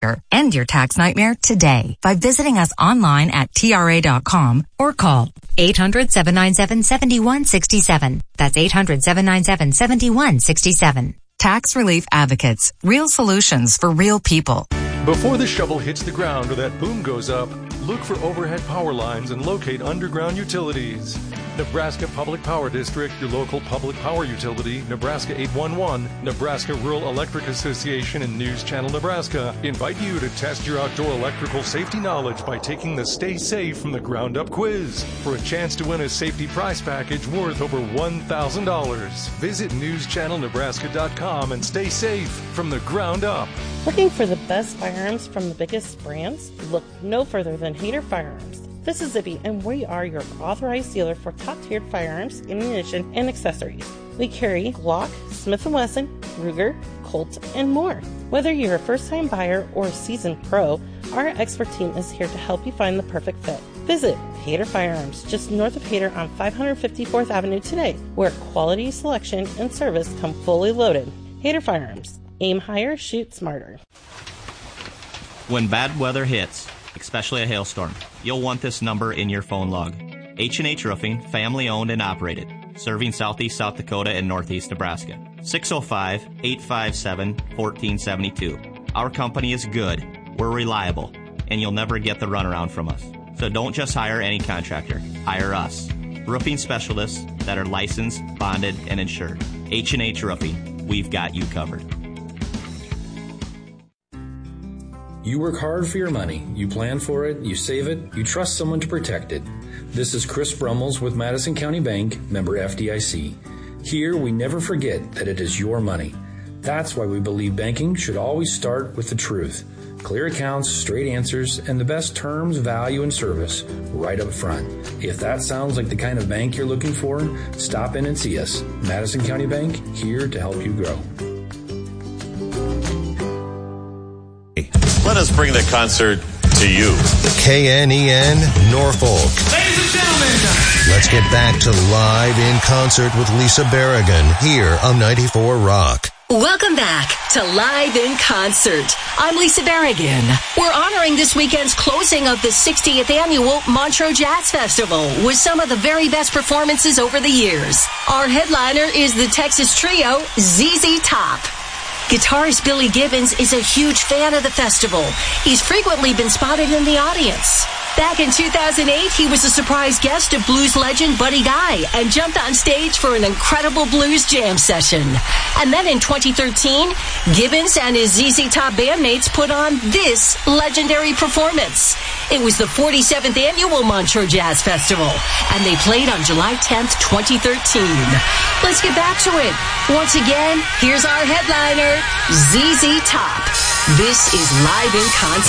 End your tax nightmare today by visiting us online at TRA.com or call 800-797-7167. That's 800-797-7167. Tax Relief Advocates. Real solutions for real people. Before the shovel hits the ground or that boom goes up, look for overhead power lines and locate underground utilities. Nebraska Public Power District, your local public power utility, Nebraska 811, Nebraska Rural Electric Association, and News Channel Nebraska invite you to test your outdoor electrical safety knowledge by taking the Stay Safe from the Ground Up quiz for a chance to win a safety prize package worth over $1,000. Visit newschannelnebraska.com and stay safe from the ground up. Looking for the best firearms from the biggest brands? Look no further than Hayter Firearms. This is Zibby, and we are your authorized dealer for top-tiered firearms, ammunition, and accessories. We carry Glock, Smith & Wesson, Ruger, Colt, and more. Whether you're a first-time buyer or a seasoned pro, our expert team is here to help you find the perfect fit. Visit Hayter Firearms, just north of Hayter on 554th Avenue today, where quality, selection, and service come fully loaded. Hayter Firearms. Aim higher, shoot smarter. When bad weather hits, especially a hailstorm, you'll want this number in your phone log. H&H Roofing, family owned and operated, serving southeast South Dakota and northeast Nebraska. 605-857-1472. Our company is good, we're reliable, and you'll never get the runaround from us. So don't just hire any contractor, hire us. Roofing specialists that are licensed, bonded, and insured. H&H Roofing, we've got you covered. You work hard for your money. You plan for it, you save it, you trust someone to protect it. This is Chris Brummels with Madison County Bank, member FDIC. Here, we never forget that it is your money. That's why we believe banking should always start with the truth. Clear accounts, straight answers, and the best terms, value, and service right up front. If that sounds like the kind of bank you're looking for, stop in and see us. Madison County Bank, here to help you grow. Let us bring the concert to you. KNEN Norfolk. Ladies and gentlemen, let's get back to Live in Concert with Lisa Berrigan here on 94 Rock. Welcome back to Live in Concert. I'm Lisa Berrigan. We're honoring this weekend's closing of the 60th annual Montreux Jazz Festival with some of the very best performances over the years. Our headliner is the Texas trio ZZ Top. Guitarist Billy Gibbons is a huge fan of the festival. He's frequently been spotted in the audience. Back in 2008, he was a surprise guest of blues legend Buddy Guy and jumped on stage for an incredible blues jam session. And then in 2013, Gibbons and his ZZ Top bandmates put on this legendary performance. It was the 47th annual Montreux Jazz Festival, and they played on July 10th, 2013. Let's get back to it. Once again, here's our headliner, ZZ Top. This is Live in Concert.